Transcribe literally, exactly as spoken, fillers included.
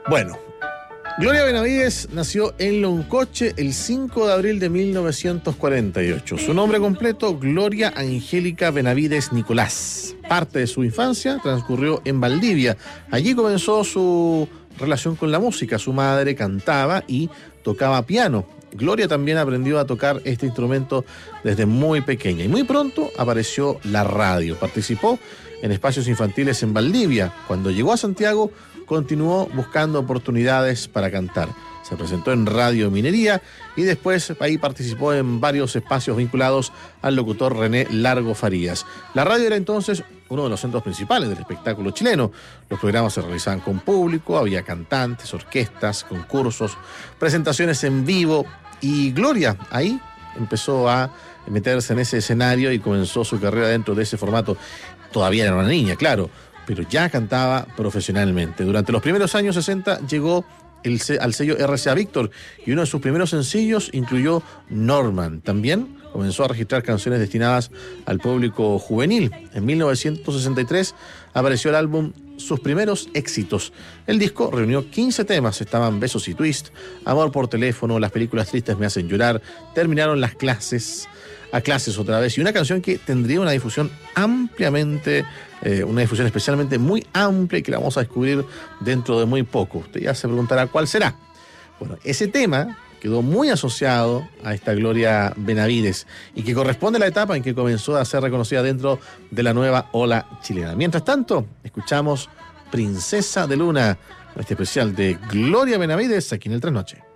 Bueno, Gloria Benavides nació en Loncoche el cinco de abril de mil novecientos cuarenta y ocho. Su nombre completo, Gloria Angélica Benavides Nicolás. Parte de su infancia transcurrió en Valdivia. Allí comenzó su relación con la música. Su madre cantaba y tocaba piano. Gloria también aprendió a tocar este instrumento desde muy pequeña y muy pronto apareció la radio. Participó en espacios infantiles en Valdivia. Cuando llegó a Santiago, continuó buscando oportunidades para cantar. Se presentó en Radio Minería y después ahí participó en varios espacios vinculados al locutor René Largo Farías. La radio era entonces uno de los centros principales del espectáculo chileno. Los programas se realizaban con público, había cantantes, orquestas, concursos, presentaciones en vivo y Gloria ahí empezó a meterse en ese escenario y comenzó su carrera dentro de ese formato. Todavía era una niña, claro, pero ya cantaba profesionalmente. Durante los primeros años sesenta llegó el, al sello R C A Víctor y uno de sus primeros sencillos incluyó Norman. También comenzó a registrar canciones destinadas al público juvenil. En mil novecientos sesenta y tres apareció el álbum Sus Primeros Éxitos. El disco reunió quince temas, estaban Besos y Twist, Amor por Teléfono, Las Películas Tristes Me Hacen Llorar, Terminaron las Clases, A Clases Otra Vez, y una canción que tendría una difusión ampliamente, eh, una difusión especialmente muy amplia y que la vamos a descubrir dentro de muy poco. Usted ya se preguntará cuál será. Bueno, ese tema quedó muy asociado a esta Gloria Benavides y que corresponde a la etapa en que comenzó a ser reconocida dentro de la nueva ola chilena. Mientras tanto, escuchamos Princesa de Luna, este especial de Gloria Benavides aquí en el Trasnoche.